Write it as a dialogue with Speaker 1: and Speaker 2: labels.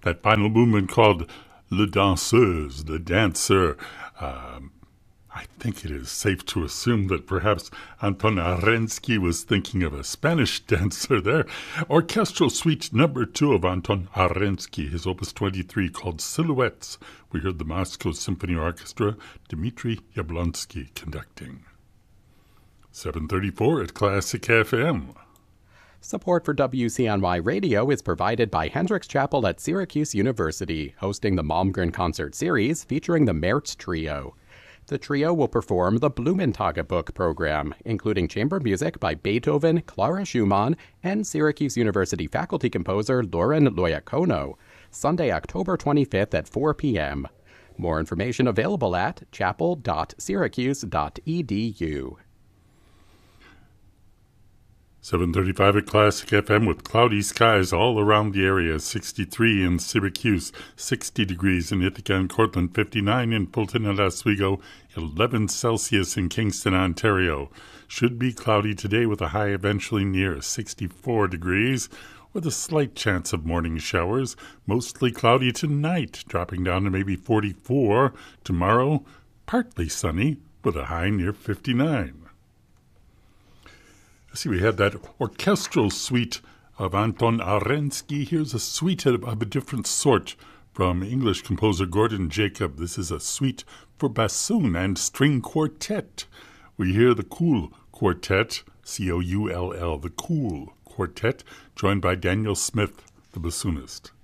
Speaker 1: that final movement called Le Danseuse, the dancer. I think it is safe to assume that perhaps Anton Arensky was thinking of a Spanish dancer there. Orchestral Suite number 2 of Anton Arensky, his opus 23 called Silhouettes. We heard the Moscow Symphony Orchestra, Dmitry Yablonsky conducting. 7:34 at Classic FM.
Speaker 2: Support for WCNY Radio is provided by Hendricks Chapel at Syracuse University, hosting the Malmgren Concert Series featuring the Mertz Trio. The trio will perform the Blumentage Book program, including chamber music by Beethoven, Clara Schumann, and Syracuse University faculty composer Lauren Loyacono, Sunday, October 25th at 4 p.m. More information available at chapel.syracuse.edu.
Speaker 1: 7:35 at Classic FM with cloudy skies all around the area. 63 in Syracuse, 60 degrees in Ithaca and Cortland, 59 in Fulton and Oswego, 11 Celsius in Kingston, Ontario. Should be cloudy today with a high eventually near 64 degrees with a slight chance of morning showers. Mostly cloudy tonight, dropping down to maybe 44. Tomorrow, partly sunny with a high near 59. See, we had that orchestral suite of Anton Arensky. Here's a suite of a different sort from English composer Gordon Jacob. This is a suite for bassoon and string quartet. We hear the Coull Quartet, Coull, the Coull Quartet, joined by Daniel Smith, the bassoonist.